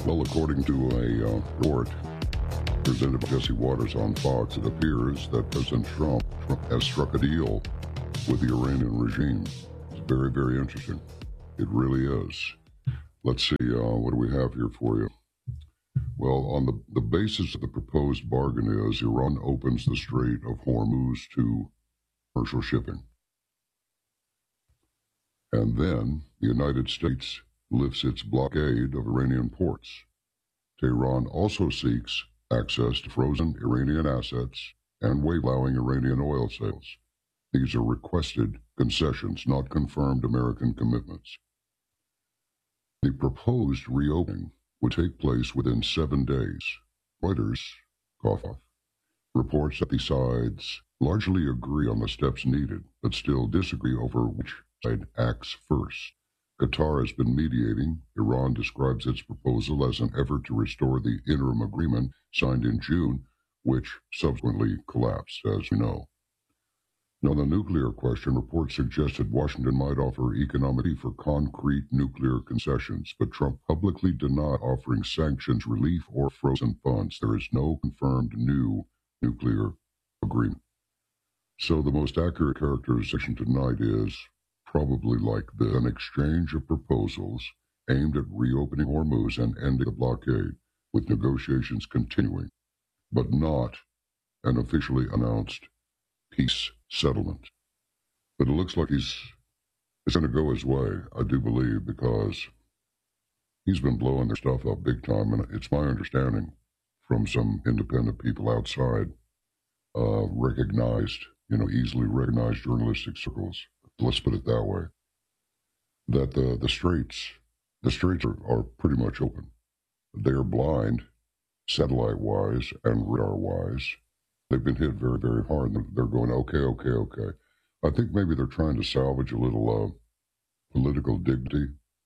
Well, according to a report presented by Jesse Waters on Fox, it appears that President Trump has struck a deal with the Iranian regime. It's very, very interesting. It really is. Let's see, what do we have here for you? Well, on the basis of the proposed bargain is Iran opens the Strait of Hormuz to commercial shipping. And then the United States lifts its blockade of Iranian ports. Tehran also seeks access to frozen Iranian assets and allowing Iranian oil sales. These are requested concessions, not confirmed American commitments. The proposed reopening would take place within 7 days. Reuters, cough off, reports that the sides largely agree on the steps needed, but still disagree over which side acts first. Qatar has been mediating. Iran describes its proposal as an effort to restore the interim agreement signed in June, which subsequently collapsed, as we know. Now, on the nuclear question, reports suggested Washington might offer economic relief for concrete nuclear concessions, but Trump publicly denied offering sanctions relief or frozen funds. There is no confirmed new nuclear agreement. So the most accurate characterization tonight is probably like this: an exchange of proposals aimed at reopening Hormuz and ending the blockade, with negotiations continuing, but not an officially announced peace settlement. But it looks like it's going to go his way, I do believe, because he's been blowing their stuff up big time, and it's my understanding from some independent people outside, easily recognized journalistic circles, let's put it that way, that the straits are pretty much open. They're blind, satellite-wise and radar-wise. They've been hit very, very hard. They're going, okay. I think maybe they're trying to salvage a little political dignity,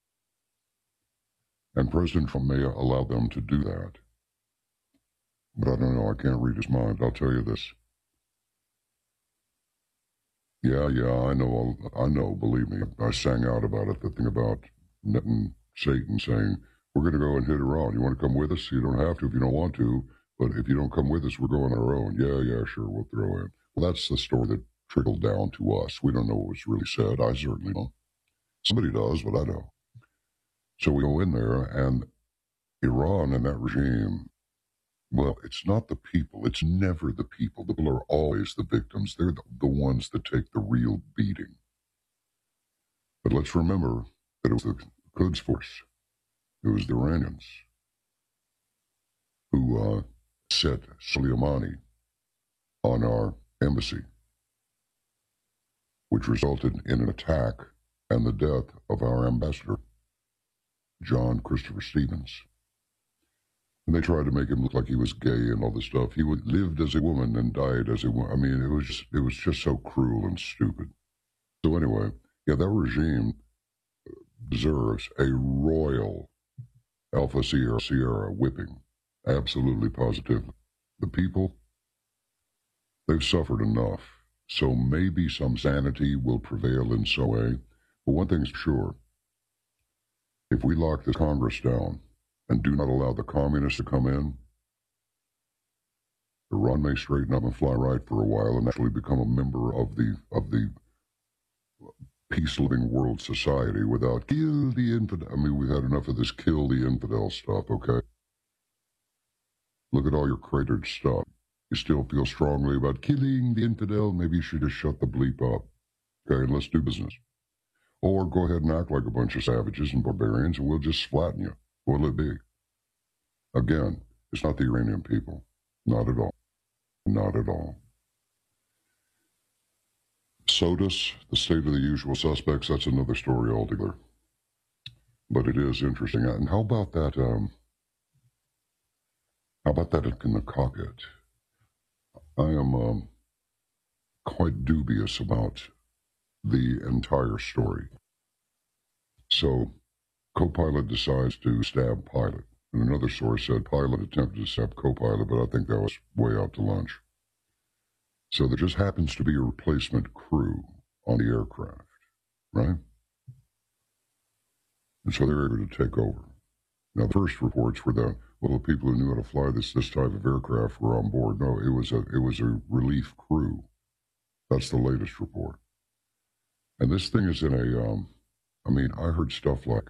and President Trump may allow them to do that. But I don't know. I can't read his mind. I'll tell you this. Yeah, I know, believe me. I sang out about it, the thing about netting Satan saying, we're going to go and hit Iran. You want to come with us? You don't have to if you don't want to, but if you don't come with us, we're going on our own. Yeah, sure, we'll throw in. Well, that's the story that trickled down to us. We don't know what was really said. I certainly don't. Somebody does, but I don't. So we go in there, and Iran and that regime, well, it's not the people. It's never the people. The people are always the victims. They're the ones that take the real beating. But let's remember that it was the Quds Force. It was the Iranians who set Soleimani on our embassy, which resulted in an attack and the death of our ambassador, John Christopher Stevens. And they tried to make him look like he was gay and all this stuff. He lived as a woman and died as a woman. I mean, it was just so cruel and stupid. So anyway, yeah, that regime deserves a royal Alpha Sierra whipping. Absolutely positively. The people, they've suffered enough. So maybe some sanity will prevail in some way. But one thing's sure. If we lock the Congress down and do not allow the communists to come in, Iran may straighten up and fly right for a while and actually become a member of the peace-loving world society without kill the infidel. I mean, we've had enough of this kill the infidel stuff, okay? Look at all your cratered stuff. You still feel strongly about killing the infidel? Maybe you should just shut the bleep up, okay, and let's do business. Or go ahead and act like a bunch of savages and barbarians, and we'll just flatten you. What'll it be? Again, it's not the Iranian people. Not at all. Not at all. SOTUS, the state of the usual suspects, that's another story altogether. But it is interesting. And how about that in the cockpit? I am quite dubious about the entire story. So, co-pilot decides to stab pilot. And another source said pilot attempted to stab co-pilot, but I think that was way out to lunch. So there just happens to be a replacement crew on the aircraft, right? And so they're able to take over. Now, the first reports were that, well, the people who knew how to fly this type of aircraft were on board. No, it was a relief crew. That's the latest report. And this thing is in I heard stuff like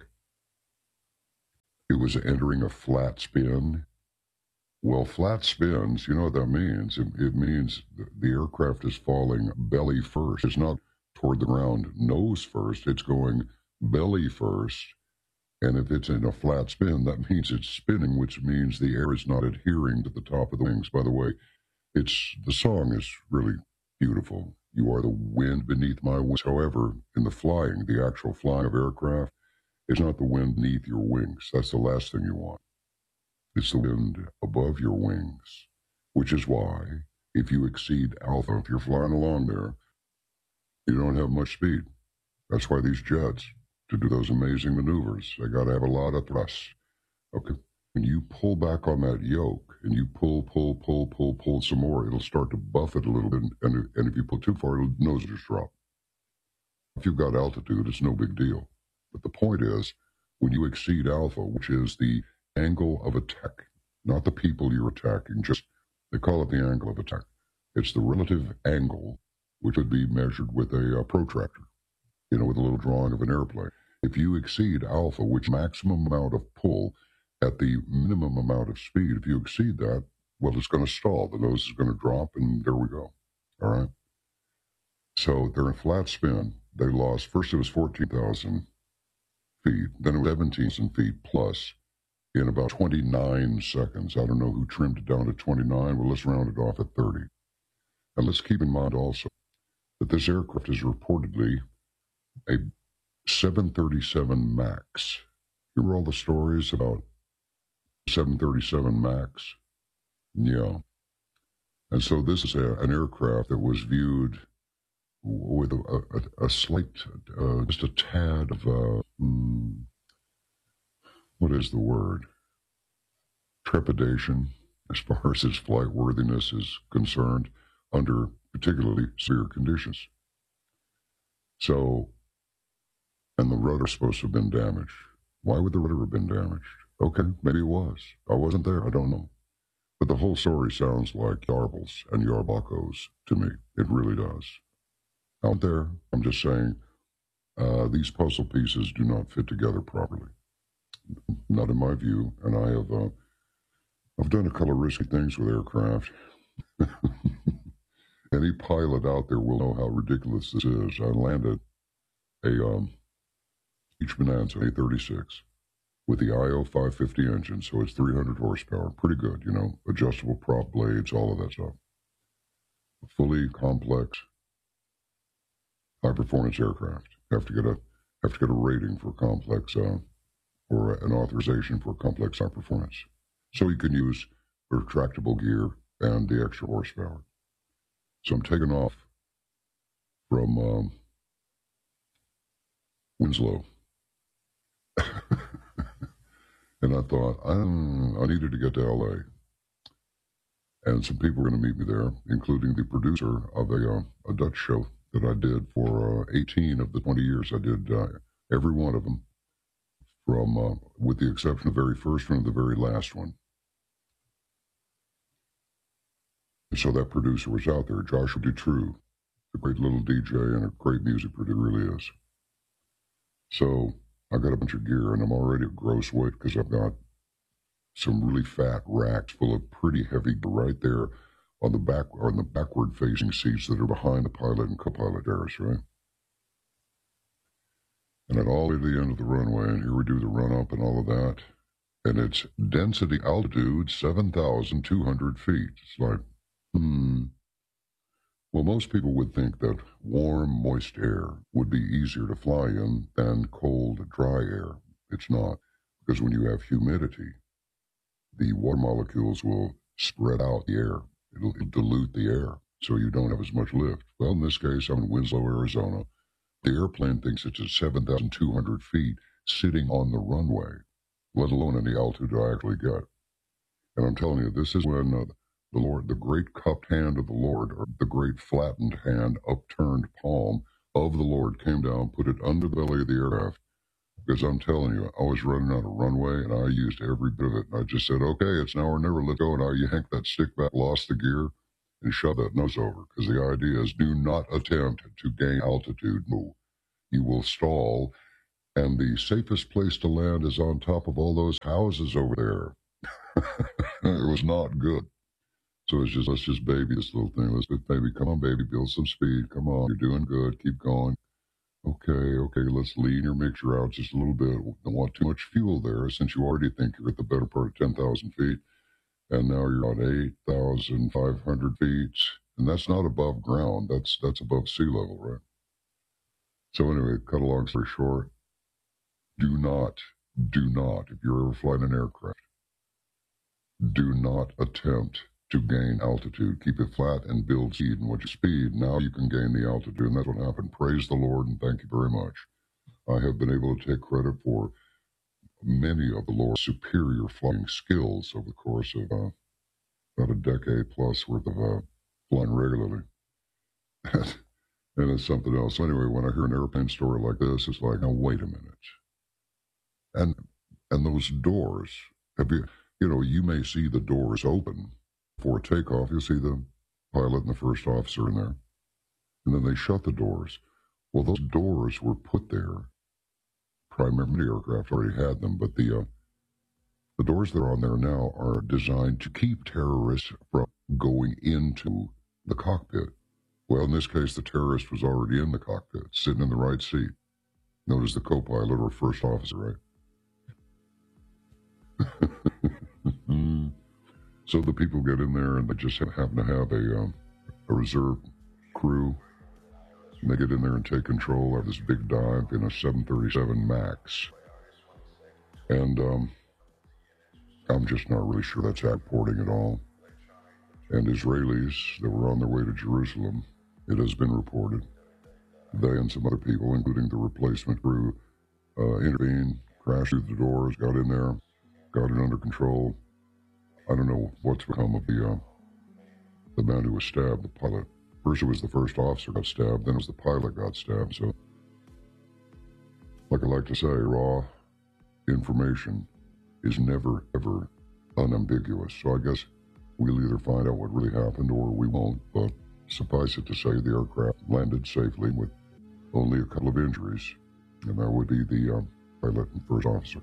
it was entering a flat spin. Well, flat spins, you know what that means? It means the aircraft is falling belly first. It's not toward the ground nose first. It's going belly first. And if it's in a flat spin, that means it's spinning, which means the air is not adhering to the top of the wings. By the way, the song is really beautiful. You are the wind beneath my wings. However, in the actual flying of aircraft, it's not the wind beneath your wings. That's the last thing you want. It's the wind above your wings, which is why if you exceed alpha, if you're flying along there, you don't have much speed. That's why these jets, to do those amazing maneuvers, they got to have a lot of thrust. Okay. When you pull back on that yoke and you pull some more, it'll start to buffet a little bit. And if you pull too far, it'll nose just drop. If you've got altitude, it's no big deal. But the point is, when you exceed alpha, which is the angle of attack, not the people you're attacking, they call it the angle of attack. It's the relative angle, which would be measured with a protractor, with a little drawing of an airplane. If you exceed alpha, which maximum amount of pull at the minimum amount of speed, if you exceed that, well, it's going to stall. The nose is going to drop, and there we go. All right? So they're in flat spin. They lost, first it was 14,000 feet, then it was 17,000 feet plus in about 29 seconds. I don't know who trimmed it down to 29. Well, let's round it off at 30. And let's keep in mind also that this aircraft is reportedly a 737 MAX. You hear all the stories about 737 MAX? Yeah. And so this is an aircraft that was viewed with a slight, just a tad of, what is the word? Trepidation as far as its flight worthiness is concerned under particularly severe conditions. So, and the rudder is supposed to have been damaged. Why would the rudder have been damaged? Okay, maybe it was. I wasn't there. I don't know. But the whole story sounds like Yarbles and Yarbakos to me. It really does. Out there, I'm just saying, these puzzle pieces do not fit together properly. Not in my view. And I've done a couple of risky things with aircraft. Any pilot out there will know how ridiculous this is. I landed a Each Bonanza A36 with the IO 550 engine, so it's 300 horsepower. Pretty good, adjustable prop blades, all of that stuff. A fully complex, high-performance aircraft. Have to get a rating for complex, or an authorization for complex high performance. So you can use retractable gear and the extra horsepower. So I'm taking off from Winslow. And I thought, I needed to get to L.A. And some people were going to meet me there, including the producer of a Dutch show that I did for 18 of the 20 years. I did every one of them, from with the exception of the very first one and the very last one. And so that producer was out there, Joshua Dutroux, a great little DJ and a great music producer, really is. So I got a bunch of gear, and I'm already at gross weight because I've got some really fat racks full of pretty heavy gear right there on the backward facing seats that are behind the pilot and co-pilot areas, right? And at all at the end of the runway, and here we do the run up and all of that, and it's density altitude 7,200 feet. It's like, Well, most people would think that warm, moist air would be easier to fly in than cold, dry air. It's not, because when you have humidity, the water molecules will spread out the air. It'll dilute the air, so you don't have as much lift. Well, in this case, I'm in Winslow, Arizona. The airplane thinks it's at 7,200 feet sitting on the runway, let alone any altitude I actually get. And I'm telling you, this is when the Lord, the great cupped hand of the Lord, or the great flattened hand, upturned palm of the Lord came down, put it under the belly of the aircraft, Because I'm telling you, I was running on a runway and I used every bit of it. And I just said, okay, it's now or never, let go. And I yanked that stick back, lost the gear, and shoved that nose over. Because the idea is do not attempt to gain altitude. Move. You will stall. And the safest place to land is on top of all those houses over there. It was not good. So it's just, let's just baby this little thing. Let's baby, come on, baby, build some speed. Come on, you're doing good. Keep going. Okay, let's lean your mixture out just a little bit. Don't want too much fuel there since you already think you're at the better part of 10,000 feet. And now you're on 8,500 feet. And that's not above ground. That's above sea level, right? So anyway, cut a long story short, do not, if you're ever flying an aircraft, do not attempt to gain altitude. Keep it flat and build speed. And with your speed, now you can gain the altitude. And that's what happened. Praise the Lord and thank you very much. I have been able to take credit for many of the Lord's superior flying skills over the course of about a decade plus worth of flying regularly. And it's something else. Anyway, when I hear an airplane story like this, it's like, now wait a minute. And those doors, you may see the doors open for takeoff. You'll see the pilot and the first officer in there. And then they shut the doors. Well, those doors were put there. Primarily aircraft already had them, but the doors that are on there now are designed to keep terrorists from going into the cockpit. Well, in this case, the terrorist was already in the cockpit, sitting in the right seat. Known as the co-pilot or first officer, right? So the people get in there and they just happen to have a reserve crew. And they get in there and take control of this big dive in a 737 MAX. And I'm just not really sure that's reporting at all. And Israelis that were on their way to Jerusalem, it has been reported. They and some other people, including the replacement crew, intervened, crashed through the doors, got in there, got it under control. I don't know what's become of the man who was stabbed, the pilot. First it was the first officer got stabbed, then it was the pilot got stabbed. So, like I like to say, raw information is never, ever unambiguous. So I guess we'll either find out what really happened or we won't. But suffice it to say, the aircraft landed safely with only a couple of injuries, and that would be the pilot and first officer.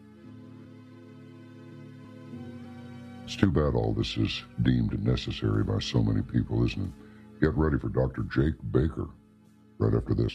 It's too bad all this is deemed necessary by so many people, isn't it? Get ready for Dr. Jake Baker right after this.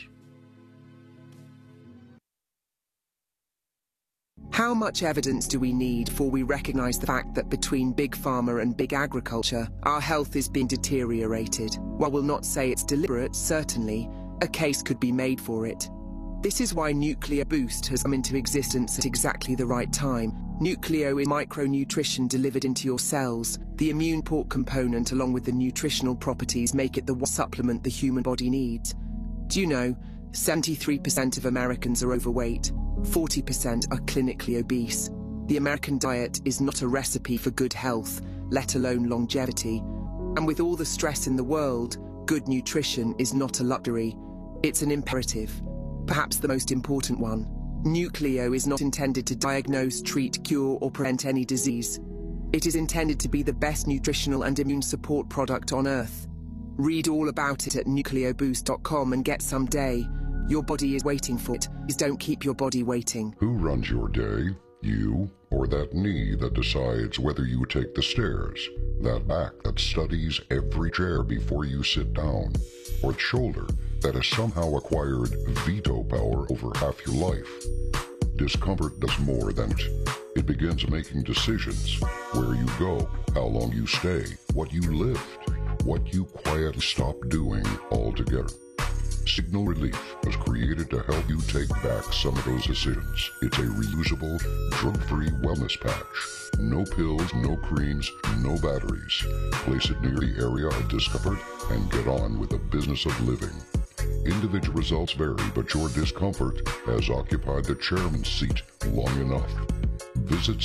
How much evidence do we need before we recognize the fact that between big pharma and big agriculture, our health is being deteriorated? While we'll not say it's deliberate, certainly, a case could be made for it. This is why Nucleo Boost has come into existence at exactly the right time. Nucleo is micronutrition delivered into your cells. The immune port component along with the nutritional properties make it the one supplement the human body needs. Do you know, 73% of Americans are overweight, 40% are clinically obese. The American diet is not a recipe for good health, let alone longevity. And with all the stress in the world, good nutrition is not a luxury, it's an imperative. Perhaps the most important one. Nucleo is not intended to diagnose, treat, cure, or prevent any disease. It is intended to be the best nutritional and immune support product on Earth. Read all about it at nucleoboost.com and get some day. Your body is waiting for it. Please don't keep your body waiting. Who runs your day? You or that knee that decides whether you take the stairs? That back that studies every chair before you sit down? Or the shoulder that has somehow acquired veto power over half your life? Discomfort does more than it. It begins making decisions. Where you go, how long you stay, what you lift, what you quietly stop doing altogether. Signal Relief was created to help you take back some of those decisions. It's a reusable, drug-free wellness patch. No pills, no creams, no batteries. Place it near the area of discomfort and get on with the business of living. Individual results vary, but your discomfort has occupied the chairman's seat long enough. Visit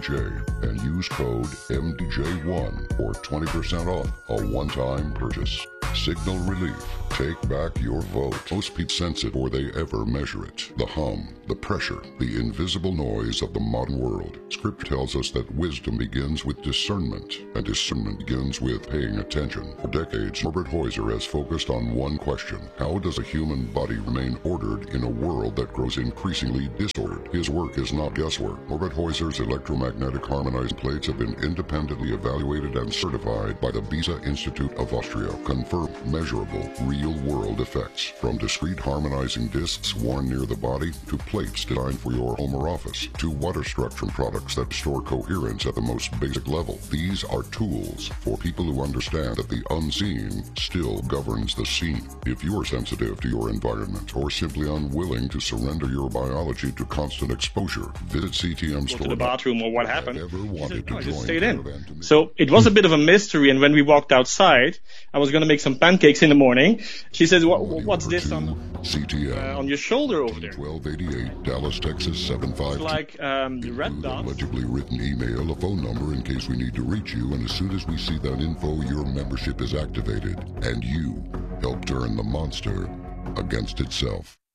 signalrelief.com/pages/MDJ and use code MDJ1 for 20% off a one-time purchase. Signal relief. Take back your vote. Most people sense it before they ever measure it. The hum, the pressure, the invisible noise of the modern world. Scripture tells us that wisdom begins with discernment, and discernment begins with paying attention. For decades, Norbert Heuser has focused on one question: how does a human body remain ordered in a world that grows increasingly disordered? His work is not guesswork. Norbert Heuser's electromagnetic harmonizing plates have been independently evaluated and certified by the Beza Institute of Austria. Confirm measurable, real-world effects, from discrete harmonizing discs worn near the body to plates designed for your home or office, to water structure products that restore coherence at the most basic level. These are tools for people who understand that the unseen still governs the seen. If you are sensitive to your environment or simply unwilling to surrender your biology to constant exposure, visit CTM store. To the bathroom or what happened? She said, no, I just stayed in. So it was a bit of a mystery, and when we walked outside, I was going to make some pancakes in the morning. She says, what's this on your shoulder over there? 1288 Dallas, Texas 752. It's like red dots. Legibly written email, a phone number in case we need to reach you, and as soon as we see that info, your membership is activated, and you help turn the monster against itself.